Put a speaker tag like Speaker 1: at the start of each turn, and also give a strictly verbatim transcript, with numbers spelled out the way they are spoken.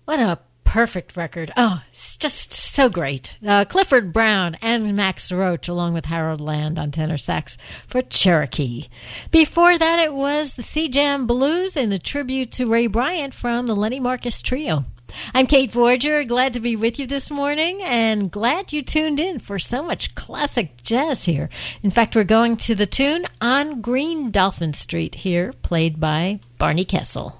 Speaker 1: What a perfect record. Oh, it's just so great. Uh, Clifford Brown and Max Roach, along with Harold Land on tenor sax for Cherokee. Before that, it was the Sea Jam Blues and a tribute to Ray Bryant from the Lenny Marcus Trio. I'm Kate Voyager, glad to be with you this morning, and glad you tuned in for so much classic jazz here. In fact, we're going to the tune On Green Dolphin Street here, played by Barney Kessel.